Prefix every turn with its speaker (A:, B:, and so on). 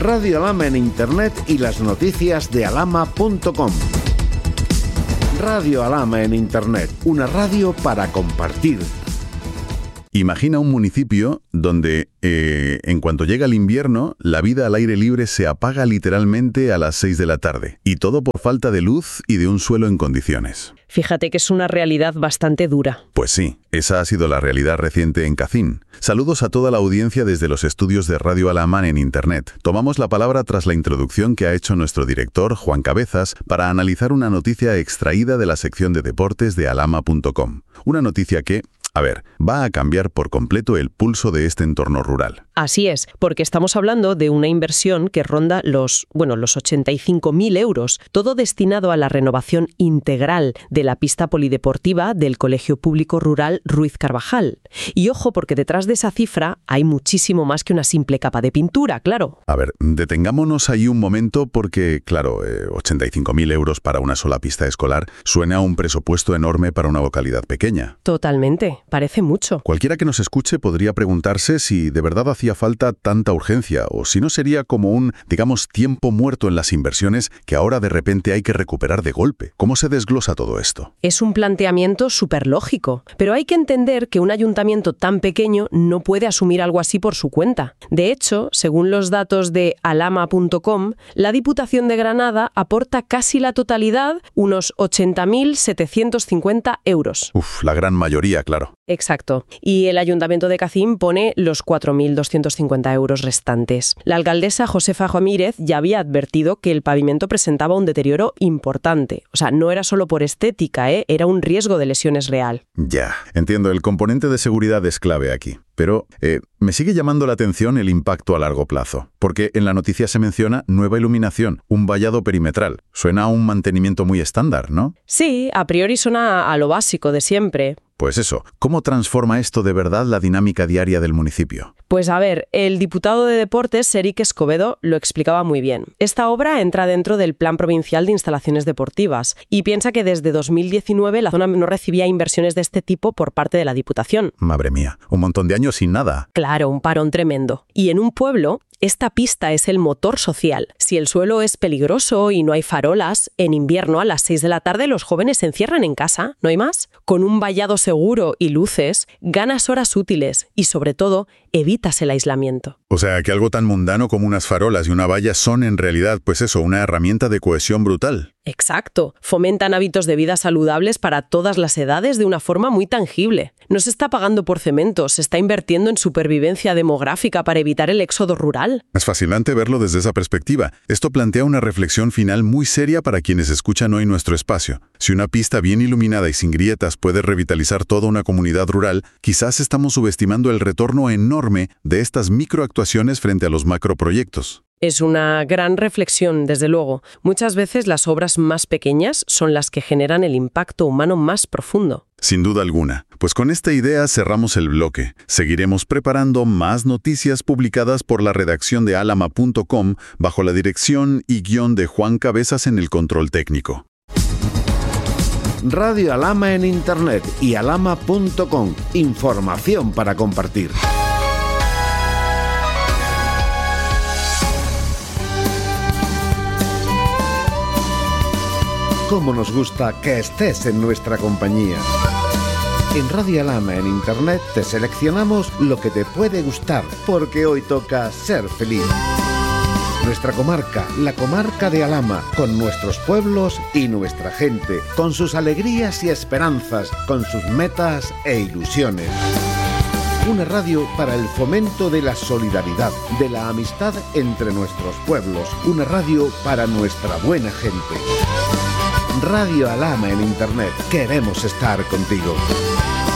A: Radio Alhama en Internet y las noticias de alhama.com. Radio Alhama en Internet, una radio para compartir.
B: Imagina un municipio donde, en cuanto llega el invierno, la vida al aire libre se apaga literalmente a las 6 de la tarde. Y todo por falta de luz y de un suelo en condiciones.
C: Fíjate que es una realidad bastante dura.
B: Pues sí, esa ha sido la realidad reciente en Kacín. Saludos a toda la audiencia desde los estudios de Radio Alhama en Internet. Tomamos la palabra tras la introducción que ha hecho nuestro director, Juan Cabezas, para analizar una noticia extraída de la sección de deportes de alhama.com. Una noticia que, va a cambiar por completo el pulso de este entorno rural.
C: Así es, porque estamos hablando de una inversión que ronda los 85.000 euros, todo destinado a la renovación integral de la pista polideportiva del Colegio Público Rural Ruiz Carvajal. Y ojo, porque detrás de esa cifra hay muchísimo más que una simple capa de pintura, claro.
B: Detengámonos ahí un momento porque, 85.000 euros para una sola pista escolar suena a un presupuesto enorme para una localidad pequeña.
C: Totalmente. Parece mucho.
B: Cualquiera que nos escuche podría preguntarse si de verdad hacía falta tanta urgencia o si no sería como un, tiempo muerto en las inversiones que ahora de repente hay que recuperar de golpe. ¿Cómo se desglosa todo esto?
C: Es un planteamiento súper lógico, pero hay que entender que un ayuntamiento tan pequeño no puede asumir algo así por su cuenta. De hecho, según los datos de alhama.com, la Diputación de Granada aporta casi la totalidad, unos 80.750 euros.
B: La gran mayoría, claro.
C: Exacto. Y el Ayuntamiento de Kacín pone los 4.250 euros restantes. La alcaldesa Josefa Jamírez ya había advertido que el pavimento presentaba un deterioro importante. O sea, no era solo por estética, era un riesgo de lesiones real.
B: Ya, entiendo, el componente de seguridad es clave aquí. Pero me sigue llamando la atención el impacto a largo plazo, porque en la noticia se menciona nueva iluminación, un vallado perimetral. Suena a un mantenimiento muy estándar, ¿no?
C: Sí, a priori suena a lo básico de siempre.
B: Pues eso, ¿cómo transforma esto de verdad la dinámica diaria del municipio?
C: Pues el diputado de Deportes, Eric Escobedo, lo explicaba muy bien. Esta obra entra dentro del Plan Provincial de Instalaciones Deportivas y piensa que desde 2019 la zona no recibía inversiones de este tipo por parte de la Diputación.
B: Madre mía, un montón de años sin nada.
C: Claro, un parón tremendo. Y en un pueblo, esta pista es el motor social. Si el suelo es peligroso y no hay farolas, en invierno a las 6 de la tarde los jóvenes se encierran en casa, ¿no hay más? Con un vallado seguro y luces, ganas horas útiles y, sobre todo, evitas el aislamiento.
B: O sea, que algo tan mundano como unas farolas y una valla son en realidad, una herramienta de cohesión brutal.
C: Exacto. Fomentan hábitos de vida saludables para todas las edades de una forma muy tangible. No se está pagando por cemento, se está invirtiendo en supervivencia demográfica para evitar el éxodo rural.
B: Es fascinante verlo desde esa perspectiva. Esto plantea una reflexión final muy seria para quienes escuchan hoy nuestro espacio. Si una pista bien iluminada y sin grietas puede revitalizar toda una comunidad rural, quizás estamos subestimando el retorno enorme de estas microactuaciones frente a los macroproyectos.
C: Es una gran reflexión, desde luego. Muchas veces las obras más pequeñas son las que generan el impacto humano más profundo.
B: Sin duda alguna. Pues con esta idea cerramos el bloque. Seguiremos preparando más noticias publicadas por la redacción de alhama.com bajo la dirección y guión de Juan Cabezas en el control técnico.
A: Radio Alhama en Internet y alhama.com. Información para compartir. Cómo nos gusta que estés en nuestra compañía. En Radio Alhama en Internet te seleccionamos lo que te puede gustar, porque hoy toca ser feliz. Nuestra comarca, la comarca de Alhama, con nuestros pueblos y nuestra gente, con sus alegrías y esperanzas, con sus metas e ilusiones. Una radio para el fomento de la solidaridad, de la amistad entre nuestros pueblos. Una radio para nuestra buena gente. Radio Alhama en Internet. Queremos estar contigo.